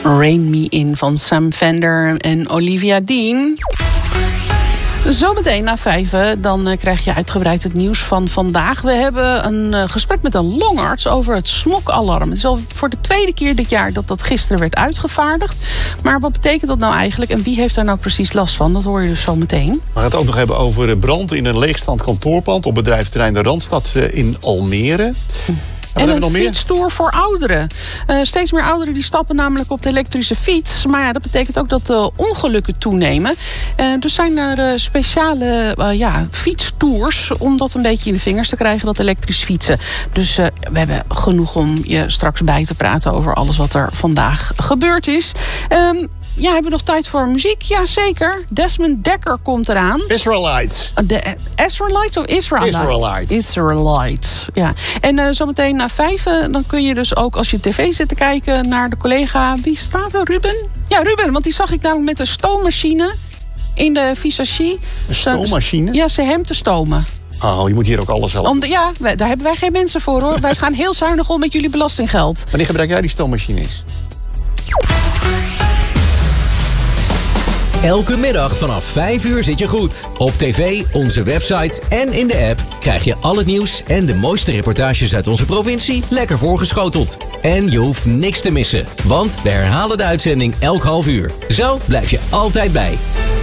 Rain Me In van Sam Fender en Olivia Dean. Zometeen na 5 dan krijg je uitgebreid het nieuws van vandaag. We hebben een gesprek met een longarts over het smokalarm. Het is al voor de tweede keer dit jaar dat gisteren werd uitgevaardigd. Maar wat betekent dat nou eigenlijk en wie heeft daar nou precies last van? Dat hoor je dus zometeen. We gaan het ook nog hebben over brand in een leegstaand kantoorpand op bedrijventerrein de Randstad in Almere. En een fietstoer voor ouderen. Steeds meer ouderen die stappen namelijk op de elektrische fiets. Maar ja, dat betekent ook dat de ongelukken toenemen. Dus zijn er speciale fietstours om dat een beetje in de vingers te krijgen, dat elektrisch fietsen. Dus we hebben genoeg om je straks bij te praten over alles wat er vandaag gebeurd is. Hebben we nog tijd voor muziek? Jazeker. Desmond Dekker komt eraan. Israelites. De Israelites of Israelites? Israelites, ja. En zometeen na 5 dan kun je dus ook als je tv zit te kijken naar de collega. Wie staat er? Ruben? Ja, Ruben, want die zag ik namelijk met een stoommachine in de visagie. Een stoommachine? Ja, ze hem te stomen. Oh, je moet hier ook alles zelf. Daar hebben wij geen mensen voor, hoor. Wij gaan heel zuinig om met jullie belastinggeld. Wanneer gebruik jij die stoommachines? Elke middag vanaf 5 uur zit je goed. Op tv, onze website en in de app krijg je al het nieuws en de mooiste reportages uit onze provincie lekker voorgeschoteld. En je hoeft niks te missen, want we herhalen de uitzending elk half uur. Zo blijf je altijd bij.